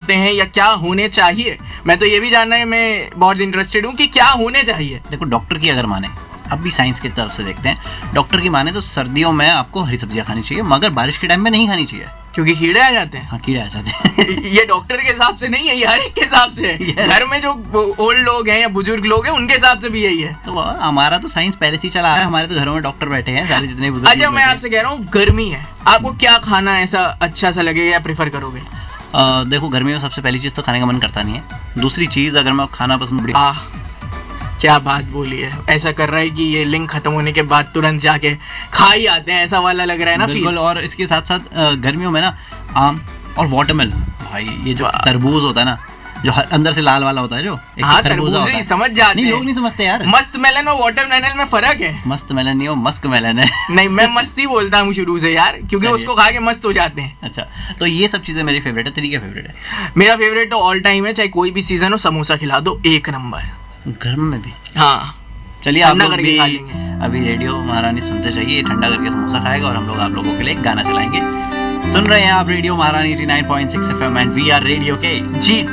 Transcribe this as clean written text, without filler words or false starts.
होते हैं या क्या होने चाहिए? मैं तो ये भी जानना है, मैं बहुत इंटरेस्टेड हूँ कि क्या होने चाहिए। देखो, डॉक्टर की अगर माने, अब भी साइंस की तरफ से देखते हैं, डॉक्टर की माने तो सर्दियों में आपको हरी सब्जियां खानी चाहिए, मगर बारिश के टाइम में नहीं खानी चाहिए, क्योंकि कीड़े आ जाते हैं। हाँ, कीड़े आ जाते हैं। ये डॉक्टर के हिसाब से नहीं है, ये हर एक के हिसाब से है। घर में जो ओल्ड लोग हैं या बुजुर्ग लोग हैं उनके हिसाब से भी यही है। तो हमारा तो साइंस पहले से ही चला है, हमारे तो घरों में डॉक्टर बैठे हैं सारे जितने बुजुर्ग। अच्छा, मैं आपसे कह रहा हूँ, गर्मी है, आपको क्या खाना ऐसा अच्छा सा लगेगा या प्रेफर करोगे? देखो, गर्मी में सबसे पहली चीज तो खाने का मन करता नहीं है। दूसरी चीज, अगर मैं खाना पसंद, क्या बात बोली है, ऐसा कर रहा है कि ये लिंक खत्म होने के बाद तुरंत जाके खा ही आते हैं, ऐसा वाला लग रहा है ना। बिल्कुल। और इसके साथ साथ गर्मियों में ना आम और वाटरमेलन, भाई ये जो तरबूज होता है ना, जो अंदर से लाल वाला होता है, जो हाँ, तरबूज ही समझ जाते हैं। नहीं, लोग नहीं समझते यार। मस्त मेलन और वाटरमेलन में फर्क है। मस्त मेलन नहीं, वो मस्क मेलन है। नहीं, मैं मस्ती बोलता हूँ शुरू से यार, क्योंकि उसको खा के मस्त हो जाते हैं। अच्छा, तो ये सब चीजें मेरी फेवरेट है। तेरी क्या फेवरेट है? मेरा फेवरेट तो ऑल टाइम है, चाहे कोई भी सीजन हो, समोसा खिला दो, एक नंबर। गर्म में भी? हाँ, चलिए, आप लोग भी अभी रेडियो महारानी सुनते जाइए, ठंडा करके समोसा खाएगा और हम लोग आप लोगों के लिए गाना चलाएंगे। सुन रहे हैं आप रेडियो महारानी 89.6 FM and we are radio के जी।